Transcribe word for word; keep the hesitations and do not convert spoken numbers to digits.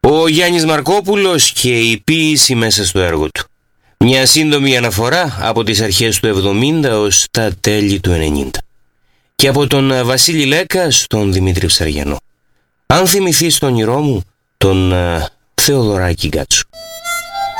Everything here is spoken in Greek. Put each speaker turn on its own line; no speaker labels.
Ο Γιάννης Μαρκόπουλος και η ποίηση μέσα στο έργο του. Μια σύντομη αναφορά από τις αρχές του εβδομήντα ως τα τέλη του ενενήντα. Και από τον Βασίλη Λέκα στον Δημήτρη Ψαριανό. Αν θυμηθείς τον όνειρό μου, τον uh, Θεοδωράκη Γκάτσου.